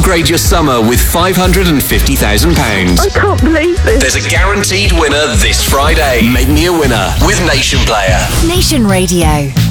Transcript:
Upgrade your summer with £550,000. I can't believe this. There's a guaranteed winner this Friday. Make me a winner with Nation Player. Nation Radio.